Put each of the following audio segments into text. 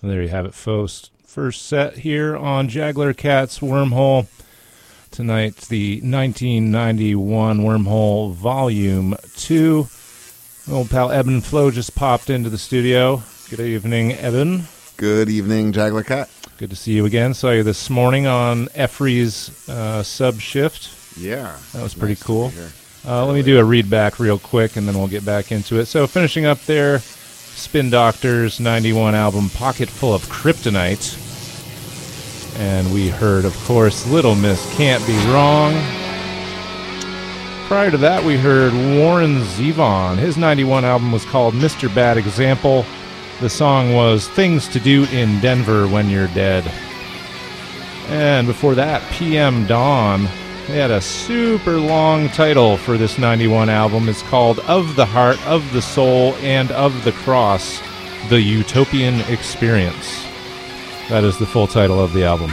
There you have it, folks. First set here on Jaggler Cat's Wormhole. Tonight, the 1991 Wormhole Volume 2. Old pal Eben Flo just popped into the studio. Good evening, Eben. Good evening, Jaggler Cat. Good to see you again. Saw you this morning on Efri's sub shift. Yeah. That was pretty cool. Let me do a read back real quick, and then we'll get back into it. So finishing up there, Spin Doctors' 91 album, Pocket Full of Kryptonite. And we heard, of course, Little Miss Can't Be Wrong. Prior to that, we heard Warren Zevon. His 91 album was called Mr. Bad Example. The song was Things to Do in Denver When You're Dead. And before that, PM Dawn. They had a super long title for this 91 album. It's called Of the Heart, of the Soul, and of the Cross, The Utopian Experience. That is the full title of the album.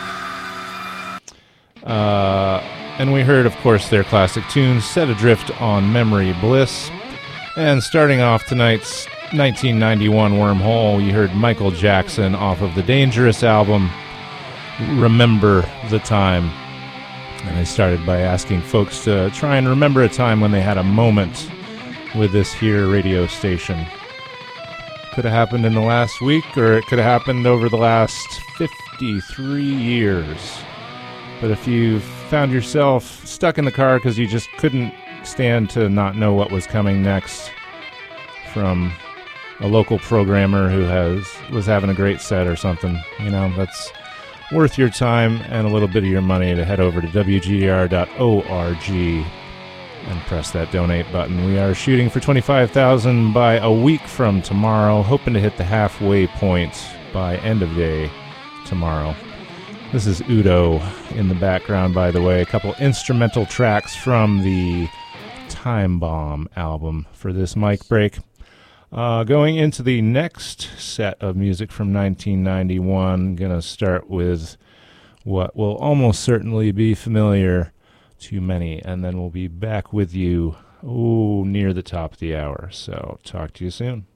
And we heard, of course, their classic tune, Set Adrift on Memory Bliss. And starting off tonight's 1991 Wormhole, you heard Michael Jackson off of the Dangerous album, Remember the Time. And I started by asking folks to try and remember a time when they had a moment with this here radio station. Could have happened in the last week, or it could have happened over the last 53 years. But if you found yourself stuck in the car because you just couldn't stand to not know what was coming next from a local programmer who was having a great set or something, you know, that's worth your time and a little bit of your money to head over to WGR.org and press that donate button. We are shooting for $25,000 by a week from tomorrow, hoping to hit the halfway point by end of day tomorrow. This is Udo in the background, by the way. A couple instrumental tracks from the Time Bomb album for this mic break. Going into the next set of music from 1991, going to start with what will almost certainly be familiar to many, and then we'll be back with you near the top of the hour. So talk to you soon.